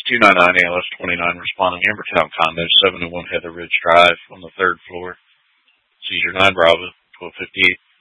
299 ALS 29 responding Ambertown condo, 701 Heather Ridge Drive on the third floor. Seizure 9 Bravo, 1258.